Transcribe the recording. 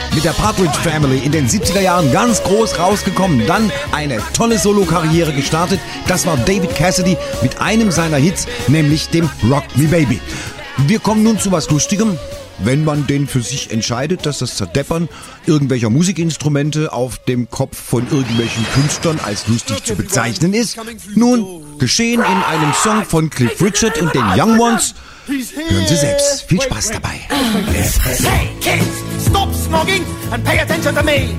mit der Partridge Family in den 70er Jahren ganz groß rausgekommen, dann eine tolle Solokarriere gestartet. Das war David Cassidy mit einem seiner Hits, nämlich dem Rock Me Baby. Wir kommen nun zu was Lustigem. Wenn man denn für sich entscheidet, dass das Zerdeppern irgendwelcher Musikinstrumente auf dem Kopf von irgendwelchen Künstlern als lustig zu bezeichnen ist. Nun, geschehen in einem Song von Cliff Richard und den Young Ones. Hören Sie selbst. Viel Spaß dabei. Hey kids, stop smoking and pay attention to me.